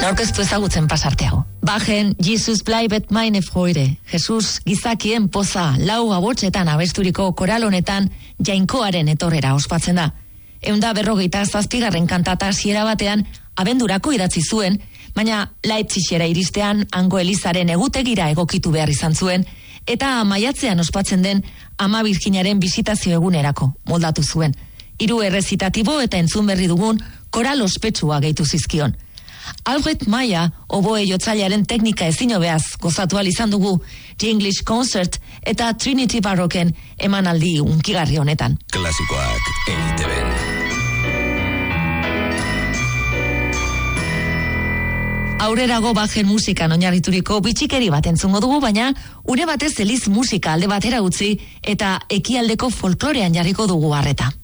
Aurkeztu ezagutzen pasarte hau. Bachen, Jesus bleibet meine Freude. Jesus gizakien poza, lau abotsetan abesturiko koral honetan jainkoaren etorrera ospatzen da. 157. kantata hasiera batean abendurako idatzi zuen, baina Leipzigera iristean hango elizaren egutegira egokitu behar izan zuen, eta maiatzean ospatzen den Ama Birjinaren bisitazio egunerako moldatu zuen. 3 errezitatibo eta entzun berri dugun koral ospetsua gehitu zizkion. Alfred Maia, oboe jotzailearen teknika ezin hobeaz gozatu ahal izan dugu The English Concert eta Trinity Barrocken emanaldi unkigarri honetan. Klasikoak EITBen. Aurrerago Bachen musikan oinarrituriko bitxikeri bat entzungo dugu, baina une batez eliz musika alde batera utzi eta ekialdeko folklorean jarriko dugu harreta.